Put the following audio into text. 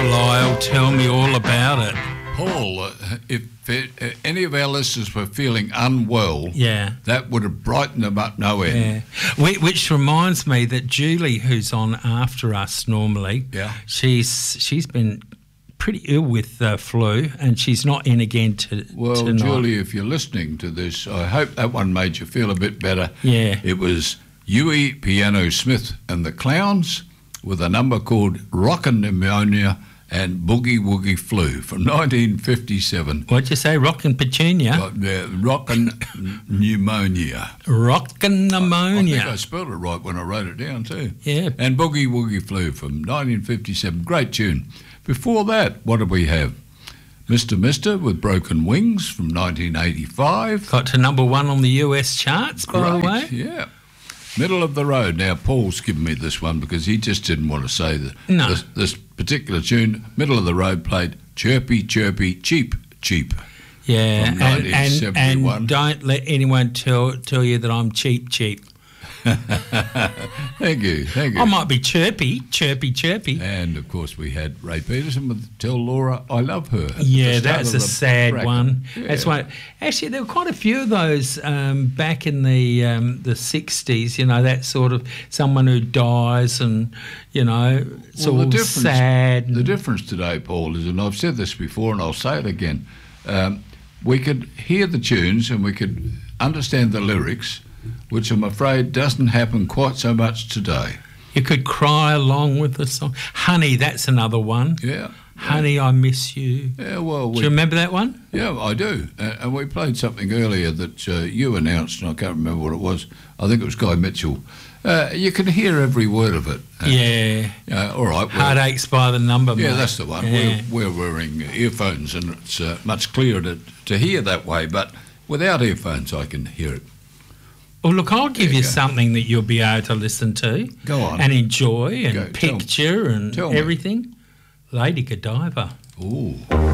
Lyle, tell me all about it. Paul, if any of our listeners were feeling unwell, Yeah. that would have brightened them up no end. Yeah. Which reminds me that Julie, who's on after us normally, Yeah. she's been pretty ill with flu, and she's not in again Well, tonight. Julie, if you're listening to this, I hope that one made you feel a bit better. Yeah. It was Huey Piano Smith and the Clowns with a number called Rockin' Pneumonia and Boogie Woogie Flu from 1957. What'd you say? Rockin' Petunia? Rockin' Pneumonia. Rockin' Pneumonia. I think I spelled it right when I wrote it down too. Yeah. And Boogie Woogie Flu from 1957. Great tune. Before that, what did we have? Mr. Mister with Broken Wings from 1985. Got to number one on the US charts, by the way. Yeah. Middle of the Road. Now, Paul's given me this one because he just didn't want to say that No. this particular tune. Middle of the Road played Chirpy, Chirpy, Cheap, Cheap. Yeah, From and 1971. don't let anyone tell you that I'm cheap. Thank you. I might be chirpy. And, of course, we had Ray Peterson with Tell Laura I Love Her. at Yeah, the start that's of a the sad bracket. one. Yeah. That's one. Actually, there were quite a few of those back in the 60s. You know, that sort of someone who dies, and you know, it's Well, all sad. The difference today, Paul, is, and I've said this before and I'll say it again, we could hear the tunes and we could understand the lyrics, which I'm afraid doesn't happen quite so much today. You could cry along with the song. Honey, that's another one. Yeah. Honey, I miss you. Yeah, well, Do you remember that one? yeah, I do. And we played something earlier that you announced, and I can't remember what it was. I think it was Guy Mitchell. You can hear every word of it. Yeah. All right. Well, Heartaches by the number, yeah, mate. that's the one. Yeah. We're wearing earphones, and it's much clearer to hear that way. But without earphones, I can hear it. Well, look, I'll give There you you go. something that you'll be able to listen to. Go on. And enjoy and Go, picture and tell me. everything. Lady Godiva. Ooh.